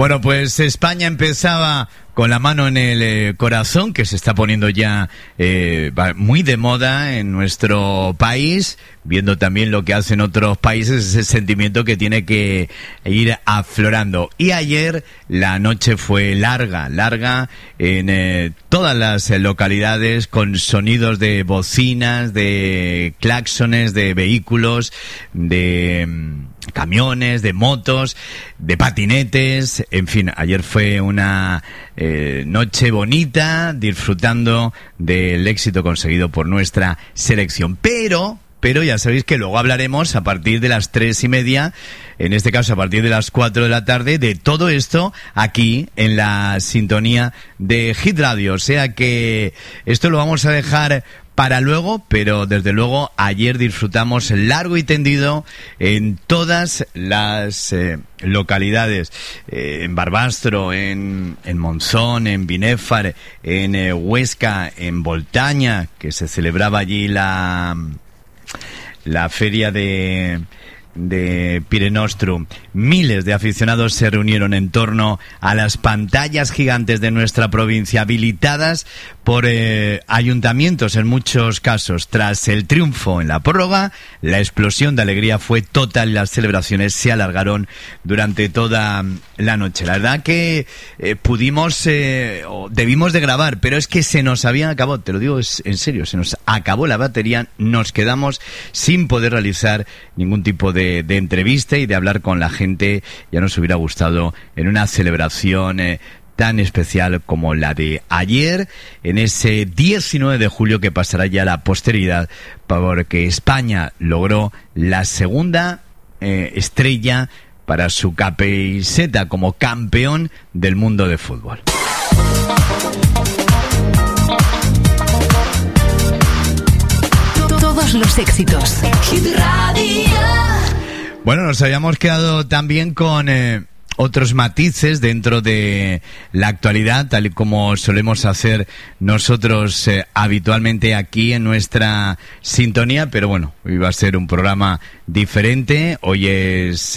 Bueno, pues España empezaba con la mano en el corazón, que se está poniendo ya muy de moda en nuestro país, viendo también lo que hacen otros países, ese sentimiento que tiene que ir aflorando. Y ayer la noche fue larga en todas las localidades, con sonidos de bocinas, de claxones, de vehículos, de camiones, de motos, de patinetes, en fin, ayer fue una noche bonita, disfrutando del éxito conseguido por nuestra selección. Pero ya sabéis que luego hablaremos a partir de las 3:30, en este caso a partir de las 4 de la tarde, de todo esto aquí en la sintonía de Hit Radio. O sea que esto lo vamos a dejar para luego, pero desde luego ayer disfrutamos largo y tendido en todas las localidades, en Barbastro, en Monzón, en Binéfar, en Huesca, en Voltaña, que se celebraba allí la feria de Pirenostrum. Miles de aficionados se reunieron en torno a las pantallas gigantes de nuestra provincia, habilitadas por ayuntamientos en muchos casos. Tras el triunfo en la prórroga, la explosión de alegría fue total y las celebraciones se alargaron durante toda la noche. La verdad que pudimos o debimos de grabar, pero es que se nos había acabado, te lo digo en serio, se nos acabó la batería, nos quedamos sin poder realizar ningún tipo de entrevista y de hablar con la gente. Ya nos hubiera gustado en una celebración tan especial como la de ayer, en ese 19 de julio que pasará ya a la posteridad, porque España logró la segunda estrella para su camiseta como campeón del mundo de fútbol. Todos los éxitos. Hit Radio. Bueno, nos habíamos quedado también con otros matices dentro de la actualidad, tal y como solemos hacer nosotros habitualmente aquí en nuestra sintonía, pero bueno, hoy va a ser un programa diferente. Hoy es